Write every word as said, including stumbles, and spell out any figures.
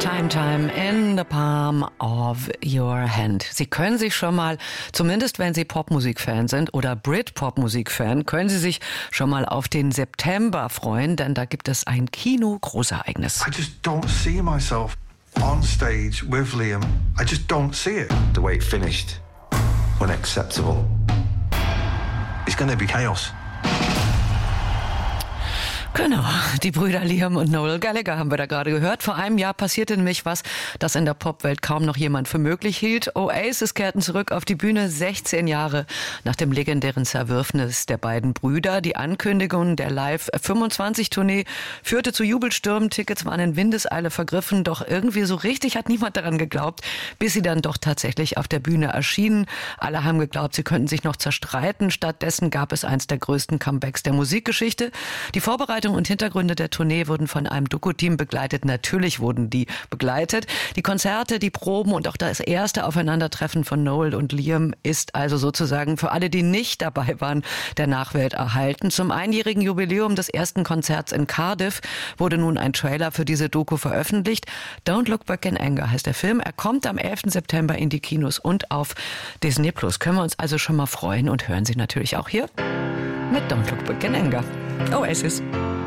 Time, time in the palm of your hand. Sie können sich schon mal, zumindest wenn Sie Popmusik-Fan sind oder Brit-Popmusik-Fan, können Sie sich schon mal auf den September freuen, denn da gibt es ein Kino-Großereignis. I just don't see myself on stage with Liam. I just don't see it. The way it finished, unacceptable. It's gonna be chaos. Genau, die Brüder Liam und Noel Gallagher haben wir da gerade gehört. Vor einem Jahr passierte nämlich was, das in der Popwelt kaum noch jemand für möglich hielt. Oasis kehrten zurück auf die Bühne, sechzehn Jahre nach dem legendären Zerwürfnis der beiden Brüder. Die Ankündigung der Live fünfundzwanzig Tournee führte zu Jubelstürmen. Tickets waren in Windeseile vergriffen, doch irgendwie so richtig hat niemand daran geglaubt, bis sie dann doch tatsächlich auf der Bühne erschienen. Alle haben geglaubt, sie könnten sich noch zerstreiten. Stattdessen gab es eins der größten Comebacks der Musikgeschichte. Die Vorbereitung und Hintergründe der Tournee wurden von einem Doku-Team begleitet. Natürlich wurden die begleitet. Die Konzerte, die Proben und auch das erste Aufeinandertreffen von Noel und Liam ist also sozusagen für alle, die nicht dabei waren, der Nachwelt erhalten. Zum einjährigen Jubiläum des ersten Konzerts in Cardiff wurde nun ein Trailer für diese Doku veröffentlicht. Don't Look Back in Anger heißt der Film. Er kommt am elften September in die Kinos und auf Disney Plus. Können wir uns also schon mal freuen und hören Sie natürlich auch hier mit Don't Look Back in Anger. Oasis.